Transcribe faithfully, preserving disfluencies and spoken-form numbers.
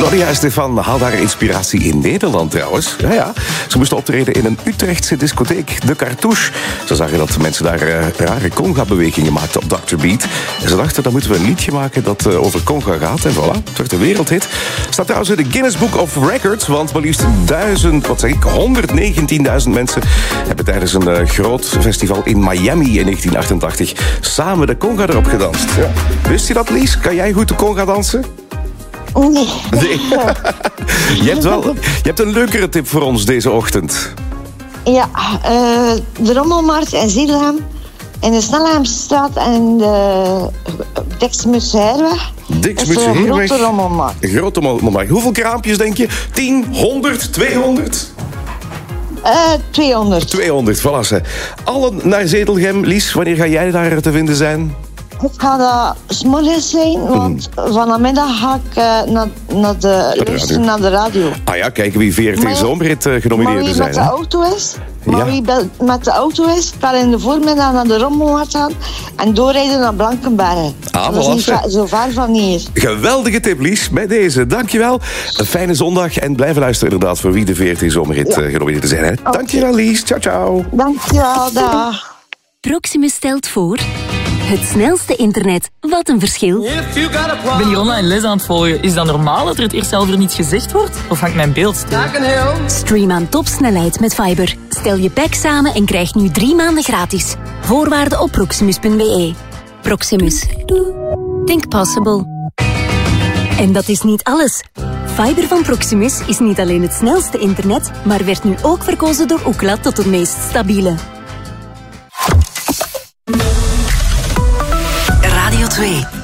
Gloria Estefan haalt haar inspiratie in Nederland trouwens. Ja, ja. Ze moesten optreden in een Utrechtse discotheek, De Cartouche. Ze zagen dat mensen daar uh, rare conga-bewegingen maakten op dokter Beat. En ze dachten, dan moeten we een liedje maken dat uh, over conga gaat. En voilà, het werd een wereldhit. Staat trouwens in de Guinness Book of Records, want maar liefst duizend, wat zeg ik, honderdnegentienduizend mensen hebben tijdens een uh, groot festival in Miami in negentien achtentachtig samen de conga erop gedanst. Ja. Wist je dat, Lies? Kan jij goed de conga dansen? Nee. Nee. je, hebt wel, je hebt een leukere tip voor ons deze ochtend. Ja, uh, de Rommelmarkt in Ziedelhem, in de Snelheimstraat en de Diksmutsheerweg. Diksmutsheerweg. Een grote rommelmarkt. Een grote rommelmarkt. Hoeveel kraampjes denk je? tien, honderd, tweehonderd? Uh, tweehonderd. tweehonderd, voilà. Ze. Allen naar Zedelgem. Lies, wanneer ga jij daar te vinden zijn? Ik ga dat 's morgens zijn, want mm. vanmiddag ga ik uh, naar, naar, de, luisteren naar de radio. Ah ja, kijken wie V R T Zomerhit uh, genomineerd zijn. Maar wie met de auto is, maar ja. wie met de auto is, kan in de voormiddag naar de Rommelmarkt gaan en doorrijden naar Blankenbergen. Ah, dat is niet va- zo ver van hier. Geweldige tip, Lies, bij deze. Dankjewel. Een fijne zondag en blijven luisteren inderdaad voor wie de V R T Zomerhit ja. uh, genomineerd zijn. Hè? Okay. Dankjewel, Lies. Ciao, ciao. Dankjewel, dag. Proximus stelt voor... Het snelste internet. Wat een verschil. Ik ben hier online les aan het volgen. Is dat normaal dat er het eerst over niet gezegd wordt? Of hangt mijn beeld stil? Stream aan topsnelheid met Fiber. Stel je pack samen en krijg nu drie maanden gratis. Voorwaarden op proximus punt b e. Proximus. Think possible. En dat is niet alles. Fiber van Proximus is niet alleen het snelste internet, maar werd nu ook verkozen door Ookla tot het meest stabiele. Radio twee.